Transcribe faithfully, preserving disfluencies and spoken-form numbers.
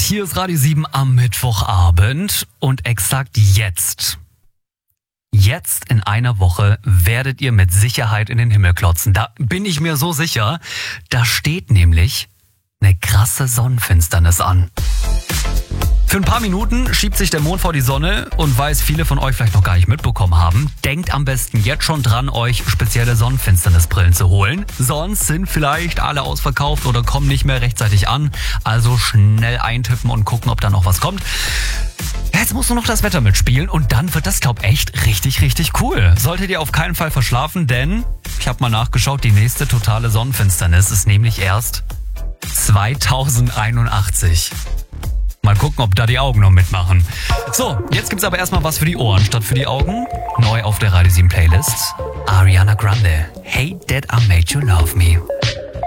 hier ist Radio sieben am Mittwochabend und exakt jetzt, jetzt in einer Woche werdet ihr mit Sicherheit in den Himmel klotzen. Da bin ich mir so sicher. Da steht nämlich eine krasse Sonnenfinsternis an. Für ein paar Minuten schiebt sich der Mond vor die Sonne und weil es viele von euch vielleicht noch gar nicht mitbekommen haben, denkt am besten jetzt schon dran, euch spezielle Sonnenfinsternisbrillen zu holen. Sonst sind vielleicht alle ausverkauft oder kommen nicht mehr rechtzeitig an. Also schnell eintippen und gucken, ob da noch was kommt. Jetzt musst du noch das Wetter mitspielen und dann wird das, glaub echt richtig, richtig cool. Solltet ihr auf keinen Fall verschlafen, denn ich habe mal nachgeschaut, die nächste totale Sonnenfinsternis ist nämlich erst zweitausendeinundachtzig. Mal gucken, ob da die Augen noch mitmachen. So, jetzt gibt's aber erstmal was für die Ohren statt für die Augen. Neu auf der Radio sieben Playlist. Ariana Grande. Hey, Dad, I made you love me.